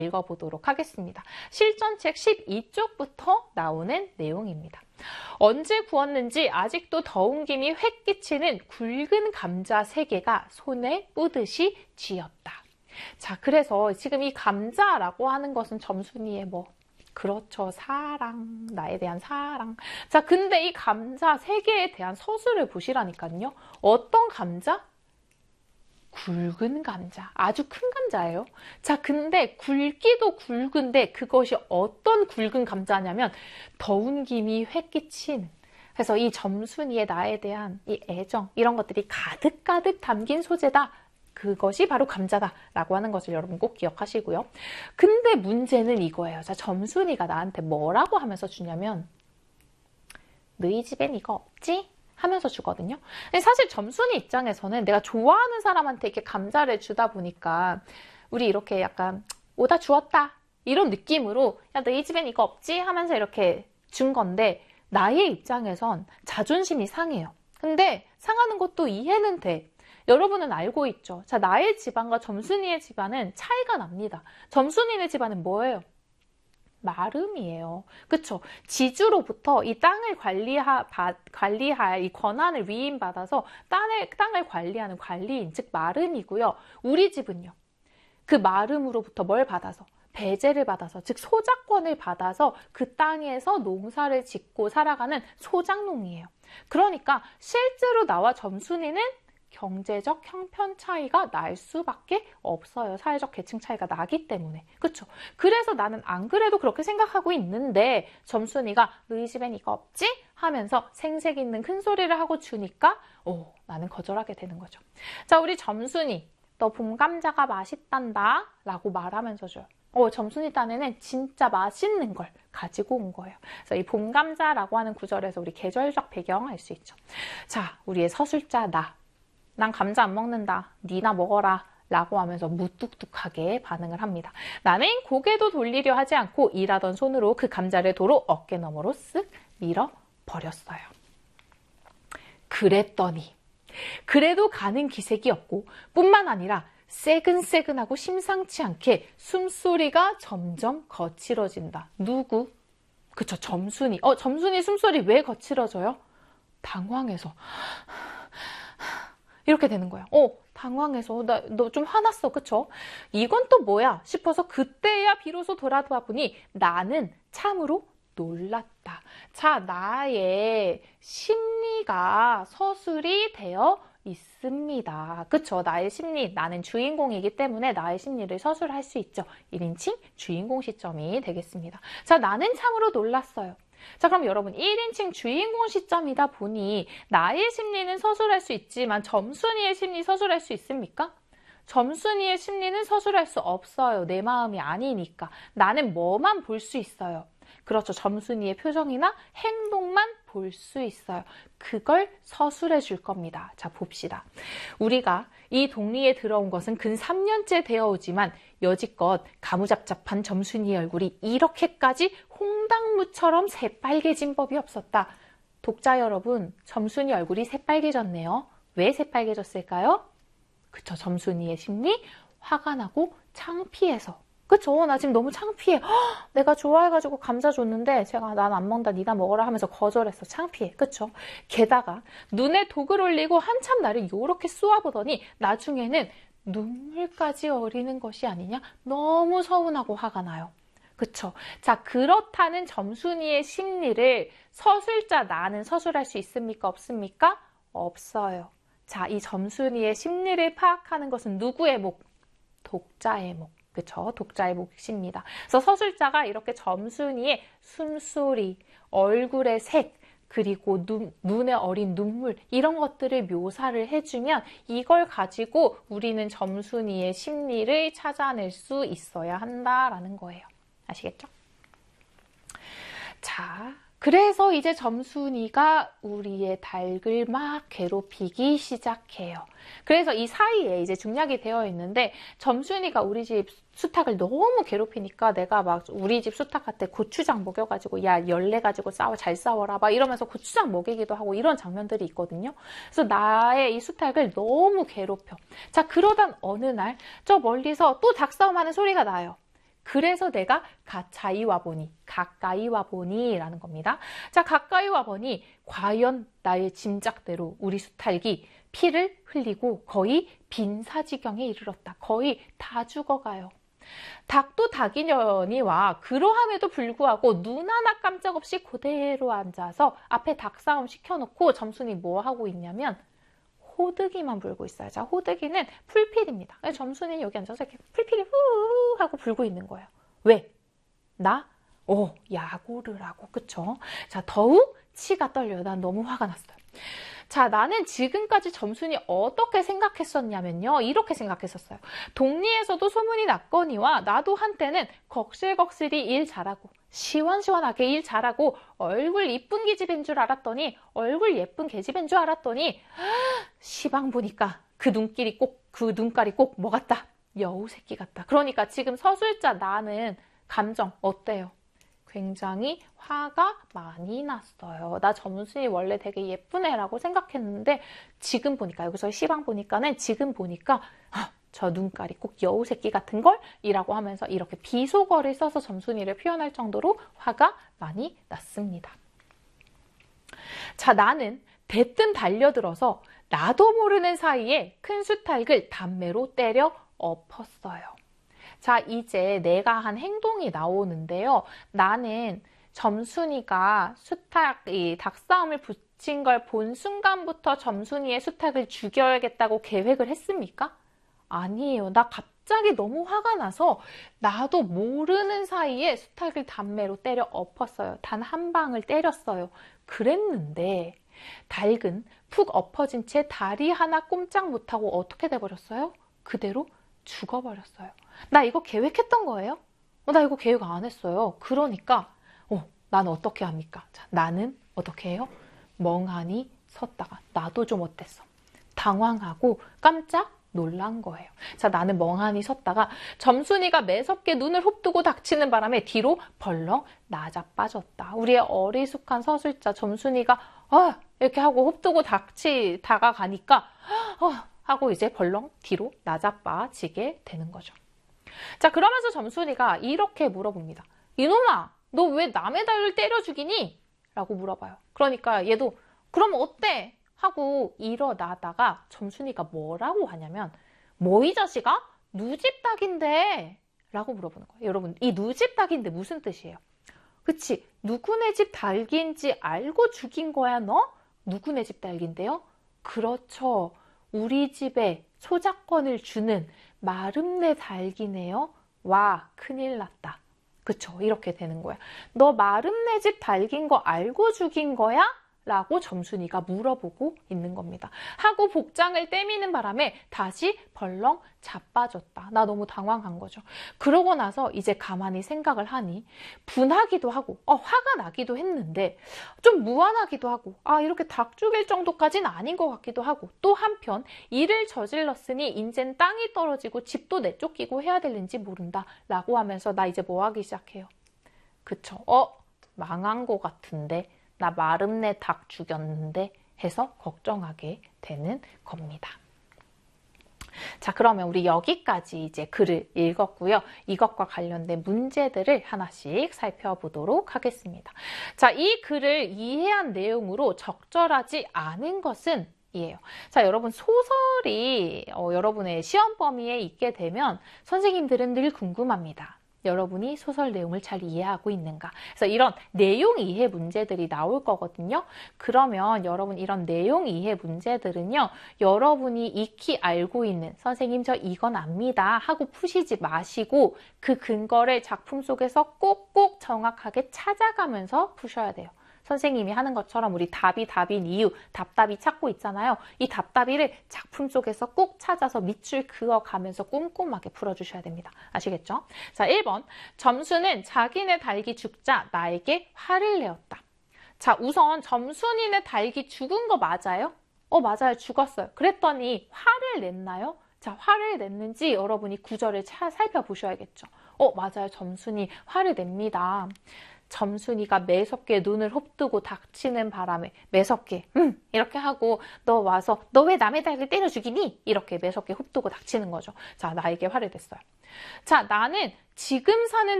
읽어보도록 하겠습니다. 실전책 12쪽부터 나오는 내용입니다. 언제 구웠는지 아직도 더운 김이 획 끼치는 굵은 감자 3개가 손에 뿌듯이 쥐었다. 자, 그래서 지금 이 감자라고 하는 것은 점순이의 그렇죠. 사랑, 나에 대한 사랑. 자, 근데 이 감자 3개에 대한 서술을 보시라니까요. 어떤 감자? 굵은 감자. 아주 큰 감자예요. 자, 근데 굵기도 굵은데 그것이 어떤 굵은 감자냐면 더운 김이 획기친. 그래서 이 점순이의 나에 대한 이 애정, 이런 것들이 가득가득 담긴 소재다. 그것이 바로 감자다라고 하는 것을 여러분 꼭 기억하시고요. 근데 문제는 이거예요. 자, 점순이가 나한테 뭐라고 하면서 주냐면 너희 집엔 이거 없지? 하면서 주거든요. 근데 사실 점순이 입장에서는 내가 좋아하는 사람한테 이렇게 감자를 주다 보니까 우리 이렇게 약간 오다 주었다 이런 느낌으로 야, 너희 집엔 이거 없지? 하면서 이렇게 준 건데 나의 입장에선 자존심이 상해요. 근데 상하는 것도 이해는 돼. 여러분은 알고 있죠? 자, 나의 집안과 점순이의 집안은 차이가 납니다. 점순이네 집안은 뭐예요? 마름이에요. 그쵸? 지주로부터 이 땅을 관리할 이 권한을 위임받아서 땅을 관리하는 관리인, 즉 마름이고요. 우리 집은요. 그 마름으로부터 뭘 받아서? 배제를 받아서, 즉 소작권을 받아서 그 땅에서 농사를 짓고 살아가는 소작농이에요. 그러니까 실제로 나와 점순이는 경제적 형편 차이가 날 수밖에 없어요. 사회적 계층 차이가 나기 때문에. 그쵸? 그래서 나는 안 그래도 그렇게 생각하고 있는데 점순이가 너희 집엔 이거 없지? 하면서 생색 있는 큰 소리를 하고 주니까 나는 거절하게 되는 거죠. 자, 우리 점순이 너 봄감자가 맛있단다 라고 말하면서 줘요. 점순이 딴에는 진짜 맛있는 걸 가지고 온 거예요. 그래서 이 봄감자라고 하는 구절에서 우리 계절적 배경 알 수 있죠. 자, 우리의 서술자 난 감자 안 먹는다. 니나 먹어라. 라고 하면서 무뚝뚝하게 반응을 합니다. 나는 고개도 돌리려 하지 않고 일하던 손으로 그 감자를 도로 어깨너머로 쓱 밀어버렸어요. 그랬더니 그래도 가는 기색이 없고 뿐만 아니라 새근새근하고 심상치 않게 숨소리가 점점 거칠어진다. 누구? 그쵸, 점순이. 점순이 숨소리 왜 거칠어져요? 당황해서. 이렇게 되는 거야. 당황해서 너 좀 화났어. 그쵸? 이건 또 뭐야 싶어서 그때야 비로소 돌아봐 보니 나는 참으로 놀랐다. 자, 나의 심리가 서술이 되어 있습니다. 그쵸? 나의 심리, 나는 주인공이기 때문에 나의 심리를 서술할 수 있죠. 1인칭 주인공 시점이 되겠습니다. 자, 나는 참으로 놀랐어요. 자, 그럼 여러분 1인칭 주인공 시점이다 보니 나의 심리는 서술할 수 있지만 점순이의 심리 서술할 수 있습니까? 점순이의 심리는 서술할 수 없어요. 내 마음이 아니니까. 나는 뭐만 볼 수 있어요. 그렇죠. 점순이의 표정이나 행동만 볼 수 있어요. 그걸 서술해 줄 겁니다. 자, 봅시다. 우리가 이 동리에 들어온 것은 근 3년째 되어오지만 여지껏 가무잡잡한 점순이의 얼굴이 이렇게까지 홍당무처럼 새빨개진 법이 없었다. 독자 여러분, 점순이 얼굴이 새빨개졌네요. 왜 새빨개졌을까요? 그쵸, 점순이의 심리, 화가 나고 창피해서. 그쵸, 나 지금 너무 창피해. 내가 좋아해가지고 감자 줬는데 제가 난 안 먹는다, 니나 먹어라 하면서 거절했어. 창피해. 그쵸? 게다가 눈에 독을 올리고 한참 나를 요렇게 쏘아보더니 나중에는 눈물까지 어리는 것이 아니냐? 너무 서운하고 화가 나요. 그쵸? 자, 그렇다는 점순이의 심리를 서술자 나는 서술할 수 있습니까? 없습니까? 없어요. 자, 이 점순이의 심리를 파악하는 것은 누구의 목? 독자의 목. 그쵸? 독자의 몫입니다. 그래서 서술자가 이렇게 점순이의 숨소리, 얼굴의 색, 그리고 눈에 어린 눈물 이런 것들을 묘사를 해주면 이걸 가지고 우리는 점순이의 심리를 찾아낼 수 있어야 한다라는 거예요. 아시겠죠? 자, 그래서 이제 점순이가 우리의 닭을 막 괴롭히기 시작해요. 그래서 이 사이에 이제 중략이 되어 있는데 점순이가 우리 집 수탉을 너무 괴롭히니까 내가 막 우리 집 수탉한테 고추장 먹여가지고 야 열내 가지고 잘 싸워라 막 이러면서 고추장 먹이기도 하고 이런 장면들이 있거든요. 그래서 나의 이 수탉을 너무 괴롭혀. 자, 그러던 어느 날 저 멀리서 또 닭싸움하는 소리가 나요. 그래서 내가 가까이 와보니 라는 겁니다. 자, 가까이 와보니 과연 나의 짐작대로 우리 수탉이 피를 흘리고 거의 빈사지경에 이르렀다. 거의 다 죽어가요. 닭도 닭이려니와 그러함에도 불구하고 눈 하나 깜짝없이 그대로 앉아서 앞에 닭싸움 시켜놓고 점순이 뭐 하고 있냐면 호드기만 불고 있어요. 자, 호드기는 풀필입니다. 점순이는 여기 앉아서 이렇게 풀필이 후 하고 불고 있는 거예요. 왜? 야구를 하고, 그쵸? 자, 더욱 치가 떨려요. 난 너무 화가 났어요. 자, 나는 지금까지 점순이 어떻게 생각했었냐면요. 이렇게 생각했었어요. 동리에서도 소문이 났거니와 나도 한때는 걱실걱실이 일 잘하고 시원시원하게 일 잘하고 얼굴 이쁜 계집애인 줄 알았더니 시방 보니까 그 눈깔이 꼭 뭐 같다? 여우 새끼 같다. 그러니까 지금 서술자 나는 감정 어때요? 굉장히 화가 많이 났어요. 나 점순이 원래 되게 예쁜 애라고 생각했는데 지금 보니까 여기서 시방 보니까는 지금 보니까 저 눈깔이 꼭 여우 새끼 같은 걸? 이라고 하면서 이렇게 비속어를 써서 점순이를 표현할 정도로 화가 많이 났습니다. 자, 나는 대뜸 달려들어서 나도 모르는 사이에 큰 수탉을 담매로 때려 엎었어요. 자, 이제 내가 한 행동이 나오는데요. 나는 점순이가 이 닭싸움을 붙인 걸 본 순간부터 점순이의 수탉을 죽여야겠다고 계획을 했습니까? 아니에요. 나 갑자기 너무 화가 나서 나도 모르는 사이에 수탉을 담매로 때려 엎었어요. 단 한 방을 때렸어요. 그랬는데 닭은 푹 엎어진 채 다리 하나 꼼짝 못하고 어떻게 돼버렸어요? 그대로 죽어버렸어요. 나 이거 계획했던 거예요? 나 이거 계획 안 했어요. 그러니까 나는 어떻게 합니까? 자, 나는 어떻게 해요? 멍하니 섰다가 나도 좀 어땠어? 당황하고 깜짝 놀란 거예요. 자, 나는 멍하니 섰다가 점순이가 매섭게 눈을 흡뜨고 닥치는 바람에 뒤로 벌렁 나자빠졌다. 우리의 어리숙한 서술자 점순이가 이렇게 하고 흡뜨고 다가가니까 하고 이제 벌렁 뒤로 나자빠지게 되는 거죠. 자, 그러면서 점순이가 이렇게 물어봅니다. 이놈아, 너 왜 남의 닭을 때려 죽이니? 라고 물어봐요. 그러니까 얘도 그럼 어때? 하고 일어나다가 점순이가 뭐라고 하냐면 뭐 이 자식아? 누집 닭인데? 라고 물어보는 거예요. 여러분, 이 누집 닭인데 무슨 뜻이에요? 그치? 누구네 집 닭인지 알고 죽인 거야 너? 누구네 집 닭인데요? 그렇죠. 우리 집에 소작권을 주는 마름내 닭이네요. 와, 큰일 났다. 그쵸? 이렇게 되는 거야. 너 마름내 집 닭인 거 알고 죽인 거야? 라고 점순이가 물어보고 있는 겁니다. 하고 복장을 떼미는 바람에 다시 벌렁 자빠졌다. 나 너무 당황한 거죠. 그러고 나서 이제 가만히 생각을 하니 분하기도 하고 화가 나기도 했는데 좀 무안하기도 하고 이렇게 닭 죽일 정도까지는 아닌 것 같기도 하고 또 한편 일을 저질렀으니 인젠 땅이 떨어지고 집도 내쫓기고 해야 될는지 모른다 라고 하면서 나 이제 뭐 하기 시작해요. 그쵸? 망한 것 같은데 나 마름내 닭 죽였는데 해서 걱정하게 되는 겁니다. 자, 그러면 우리 여기까지 이제 글을 읽었고요. 이것과 관련된 문제들을 하나씩 살펴보도록 하겠습니다. 자, 이 글을 이해한 내용으로 적절하지 않은 것은 이에요. 자, 여러분 소설이 여러분의 시험 범위에 있게 되면 선생님들은 늘 궁금합니다. 여러분이 소설 내용을 잘 이해하고 있는가? 그래서 이런 내용 이해 문제들이 나올 거거든요. 그러면 여러분 이런 내용 이해 문제들은요. 여러분이 익히 알고 있는 선생님 저 이건 압니다 하고 푸시지 마시고 그 근거를 작품 속에서 꼭꼭 정확하게 찾아가면서 푸셔야 돼요. 선생님이 하는 것처럼 우리 답이 답인 이유, 답답이 찾고 있잖아요. 이 답답이를 작품 속에서 꼭 찾아서 밑줄 그어가면서 꼼꼼하게 풀어주셔야 됩니다. 아시겠죠? 자, 1번. 점순은 자기네 닭이 죽자 나에게 화를 내었다. 자, 우선 점순이네 닭이 죽은 거 맞아요? 맞아요. 죽었어요. 그랬더니 화를 냈나요? 자, 화를 냈는지 여러분이 구절을 살펴보셔야겠죠. 맞아요. 점순이 화를 냅니다. 점순이가 매섭게 눈을 흡뜨고 닥치는 바람에 매섭게 이렇게 하고 너 와서 너 왜 남의 딸을 때려 죽이니? 이렇게 매섭게 흡뜨고 닥치는 거죠. 자, 나에게 화를 냈어요. 자, 나는 지금 사는